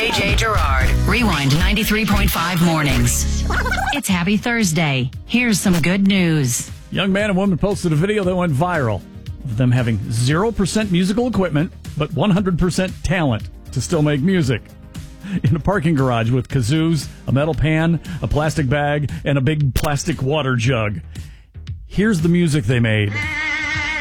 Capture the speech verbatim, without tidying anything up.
J J Gerard. Rewind ninety-three point five mornings. It's Happy Thursday. Here's some good news. Young man and woman posted a video that went viral of them having zero percent musical equipment, but one hundred percent talent to still make music. In a parking garage with kazoos, a metal pan, a plastic bag, and a big plastic water jug. Here's the music they made.